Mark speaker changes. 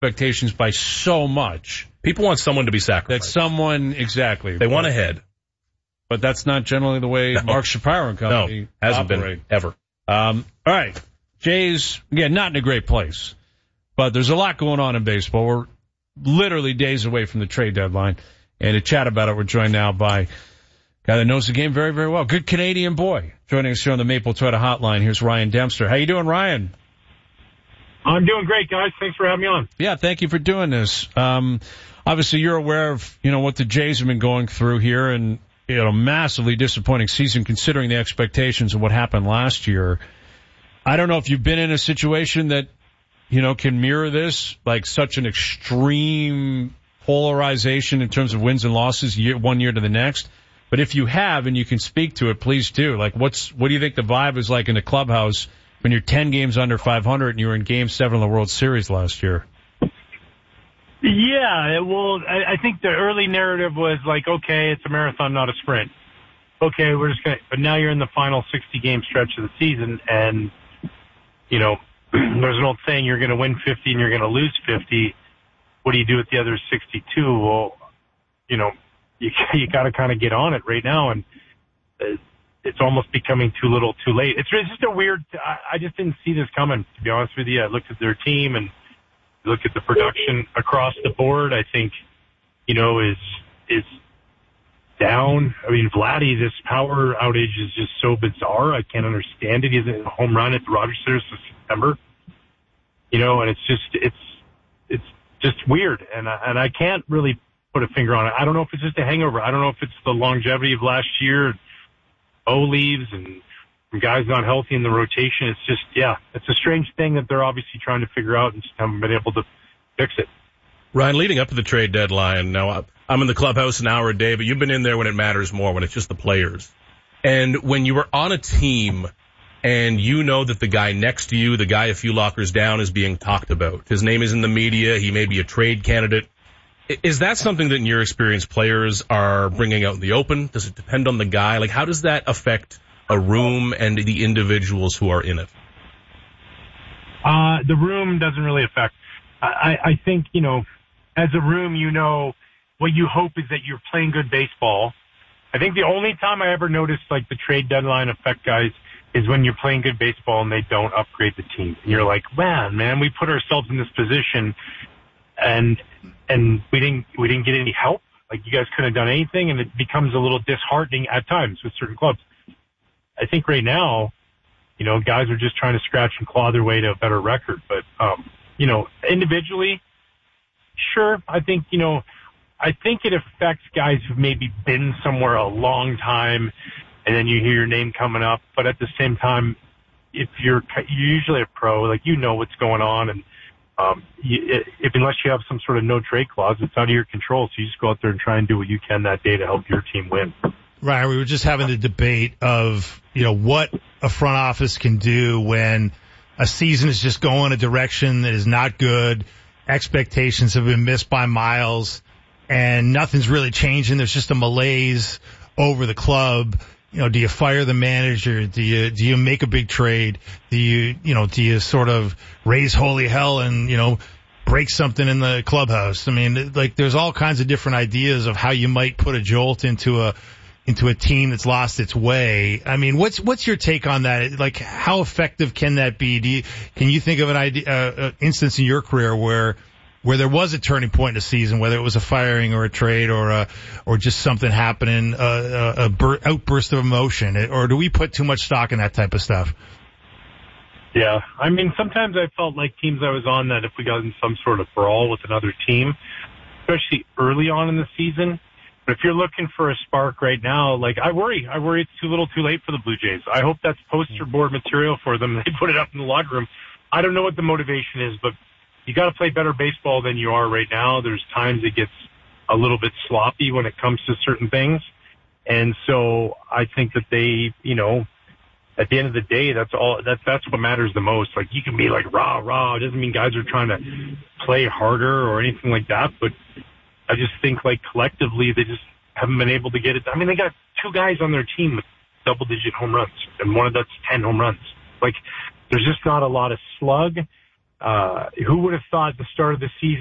Speaker 1: expectations by so much.
Speaker 2: People want someone to be sacrificed.
Speaker 1: That someone, exactly.
Speaker 2: They want a head.
Speaker 1: But that's not generally the way Mark Shapiro and company
Speaker 2: hasn't
Speaker 1: operate.
Speaker 2: been ever.
Speaker 1: All right. Jays, again, not in a great place. But there's a lot going on in baseball. We're literally days away from the trade deadline. And to chat about it, we're joined now by a guy that knows the game very, very well. Good Canadian boy. Joining us here on the Maple Toyota Hotline. Here's Ryan Dempster. How you doing, Ryan?
Speaker 3: I'm doing great, guys. Thanks for having me on.
Speaker 1: Yeah, thank you for doing this. Obviously, you're aware of, what the Jays have been going through here, and, massively disappointing season considering the expectations of what happened last year. I don't know if you've been in a situation that, can mirror this, like such an extreme polarization in terms of wins and losses one year to the next. But if you have and you can speak to it, please do. Like, what do you think the vibe is like in the clubhouse when you're 10 games under 500 and you were in Game 7 of the World Series last year?
Speaker 3: Yeah, well, I think the early narrative was like, okay, it's a marathon, not a sprint. Okay, but now you're in the final 60-game stretch of the season, and, there's an old saying, you're going to win 50 and you're going to lose 50. What do you do with the other 62? Well, you got to kind of get on it right now, and it's almost becoming too little too late. It's just a weird, I just didn't see this coming, to be honest with you. I looked at their team and look at the production across the board. I think, is down. I mean, Vladdy, this power outage is just so bizarre. I can't understand it. He hasn't hit a home run at the Rogers Center since September. And it's just weird. And I can't really put a finger on it. I don't know if it's just a hangover. I don't know if it's the longevity of last year. leaves and guys not healthy in the rotation. It's just, it's a strange thing that they're obviously trying to figure out and just haven't been able to fix it.
Speaker 2: Ryan, leading up to the trade deadline, now I'm in the clubhouse an hour a day, but you've been in there when it matters more, when it's just the players. And when you were on a team and you know that the guy next to you, the guy a few lockers down, is being talked about, his name is in the media, he may be a trade candidate, is that something that in your experience players are bringing out in the open? Does it depend on the guy? Like, how does that affect a room and the individuals who are in it?
Speaker 3: The room doesn't really affect. I think, as a room, what you hope is that you're playing good baseball. I think the only time I ever noticed, like, the trade deadline affect guys is when you're playing good baseball and they don't upgrade the team. And you're like, man, we put ourselves in this position and we didn't get any help. Like, you guys couldn't have done anything, and it becomes a little disheartening at times with certain clubs. I think right now, guys are just trying to scratch and claw their way to a better record. But, individually, sure, I think it affects guys who've maybe been somewhere a long time, and then you hear your name coming up. But at the same time, if you're usually a pro, like, what's going on, and unless you have some sort of no trade clause, it's out of your control. So you just go out there and try and do what you can that day to help your team win.
Speaker 4: Ryan, we were just having the debate of, what a front office can do when a season is just going a direction that is not good. Expectations have been missed by miles, and nothing's really changing. There's just a malaise over the club. Do you fire the manager? Do you make a big trade? Do you sort of raise holy hell and, break something in the clubhouse? I mean, like, there's all kinds of different ideas of how you might put a jolt into a team that's lost its way. I mean, what's your take on that? Like, how effective can that be? Can you think of an instance in your career where there was a turning point in the season, whether it was a firing or a trade or just something happening, outburst of emotion, or do we put too much stock in that type of stuff?
Speaker 3: Yeah, I mean, sometimes I felt like teams I was on that if we got in some sort of brawl with another team, especially early on in the season. But if you're looking for a spark right now, like, I worry it's too little too late for the Blue Jays. I hope that's poster board material for them. They put it up in the locker room. I don't know what the motivation is, but you got to play better baseball than you are right now. There's times it gets a little bit sloppy when it comes to certain things. And so I think that they, at the end of the day, that's what matters the most. Like, you can be like rah. It doesn't mean guys are trying to play harder or anything like that. But I just think, like, collectively, they just haven't been able to get it. I mean, they got two guys on their team with double-digit home runs, and one of that's 10 home runs. Like, there's just not a lot of slug. Who would have thought at the start of the season